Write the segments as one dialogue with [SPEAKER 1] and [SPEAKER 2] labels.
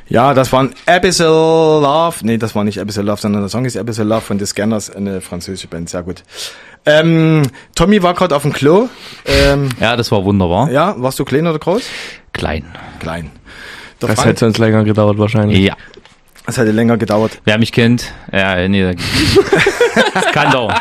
[SPEAKER 1] Ja, das war ein Abyssal Love. Nee, das war nicht Abyssal Love, sondern der Song ist Abyssal Love von The Scanners, eine französische Band. Sehr gut. Tommy war gerade auf dem Klo.
[SPEAKER 2] Ja, das war wunderbar.
[SPEAKER 1] Ja, warst du klein oder groß?
[SPEAKER 2] Klein.
[SPEAKER 1] Klein.
[SPEAKER 3] Das hätte sonst länger gedauert wahrscheinlich.
[SPEAKER 2] Ja.
[SPEAKER 1] Das hätte länger gedauert.
[SPEAKER 2] Wer mich kennt, ja, nee, das kann dauern.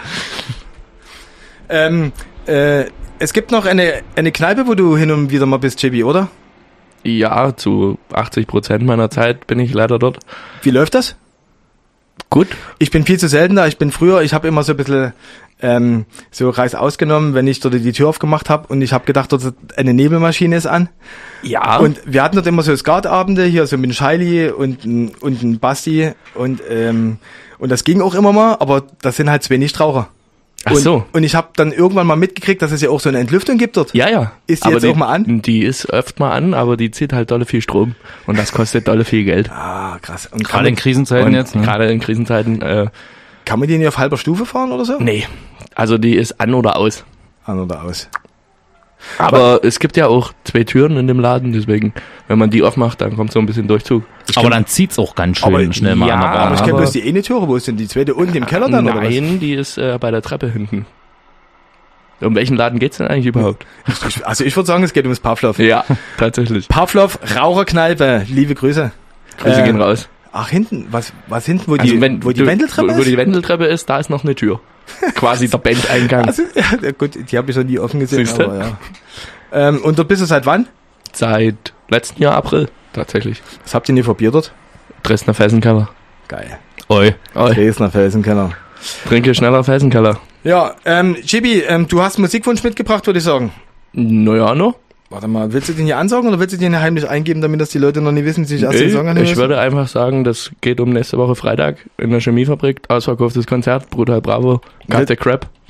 [SPEAKER 1] Es gibt noch eine Kneipe, wo du hin und wieder mal bist, JB, oder?
[SPEAKER 3] Ja, zu 80% meiner Zeit bin ich leider dort.
[SPEAKER 1] Wie läuft das?
[SPEAKER 3] Gut.
[SPEAKER 1] Ich bin viel zu selten da. Ich habe immer so ein bisschen so Reis ausgenommen, wenn ich dort die Tür aufgemacht habe und ich habe gedacht, dort eine Nebelmaschine ist an.
[SPEAKER 3] Ja.
[SPEAKER 1] Und wir hatten dort immer so Skatabende, hier so mit einem Scheili und ein Basti und das ging auch immer mal, aber das sind halt 2 Nichtraucher.
[SPEAKER 3] Ach so.
[SPEAKER 1] Und ich habe dann irgendwann mal mitgekriegt, dass es ja auch so eine Entlüftung gibt dort.
[SPEAKER 3] Ja, ja.
[SPEAKER 1] Ist die
[SPEAKER 3] aber
[SPEAKER 1] jetzt auch mal an?
[SPEAKER 3] Die ist öfter mal an, aber die zieht halt dolle viel Strom. Und das kostet dolle viel Geld.
[SPEAKER 1] Ah, krass. Und
[SPEAKER 2] Gerade in Krisenzeiten jetzt, ne?
[SPEAKER 3] Gerade in Krisenzeiten,
[SPEAKER 1] kann man die nicht auf halber Stufe fahren oder so?
[SPEAKER 3] nee. Also die ist an oder aus.
[SPEAKER 1] An oder aus.
[SPEAKER 3] Aber es gibt ja auch 2 Türen in dem Laden, deswegen, wenn man die aufmacht, dann kommt so ein bisschen Durchzug.
[SPEAKER 2] Aber dann zieht's auch ganz schön
[SPEAKER 1] Aber-
[SPEAKER 2] schnell mal
[SPEAKER 3] ja,
[SPEAKER 2] an der
[SPEAKER 1] Aber
[SPEAKER 2] Bahn.
[SPEAKER 1] ich kenne
[SPEAKER 3] aber-
[SPEAKER 1] bloß die eine Türe. Wo ist denn die zweite? Unten im Keller dann, oder was?
[SPEAKER 3] Nein, die ist bei der Treppe hinten. Um welchen Laden geht's denn eigentlich überhaupt?
[SPEAKER 1] Also ich würde sagen, es geht ums Pavlov.
[SPEAKER 3] Ja, tatsächlich.
[SPEAKER 1] Pavlov, Raucherkneipe, liebe Grüße.
[SPEAKER 3] Grüße gehen raus.
[SPEAKER 1] Ach, hinten, was hinten, wo
[SPEAKER 3] Also
[SPEAKER 1] die
[SPEAKER 3] du-
[SPEAKER 1] Wendeltreppe
[SPEAKER 3] Wo
[SPEAKER 1] ist?
[SPEAKER 3] die Wendeltreppe ist, da ist noch eine Tür. Quasi der Bandeingang.
[SPEAKER 1] Also, ja, gut, die habe ich noch nie offen gesehen,
[SPEAKER 3] Siehste?
[SPEAKER 1] aber ja. Und dort bist du seit wann?
[SPEAKER 3] Seit letzten Jahr April, tatsächlich.
[SPEAKER 1] Was habt ihr nie probiert dort?
[SPEAKER 3] Dresdner Felsenkeller.
[SPEAKER 1] Geil.
[SPEAKER 2] Oi.
[SPEAKER 1] Dresdner Felsenkeller.
[SPEAKER 3] Trinke schneller Felsenkeller.
[SPEAKER 1] Ja, Chibi, du hast einen Musikwunsch mitgebracht, würde ich sagen.
[SPEAKER 3] Naja, no.
[SPEAKER 1] Warte mal, willst du den hier ansagen oder willst du den hier heimlich eingeben, damit das die Leute noch nie wissen, die sich erst den Song anhören
[SPEAKER 3] Ich
[SPEAKER 1] müssen?
[SPEAKER 3] würde einfach sagen, das geht um nächste Woche Freitag in der Chemiefabrik. Ausverkauftes Konzert, Brutal Bravo, Cut the Crap.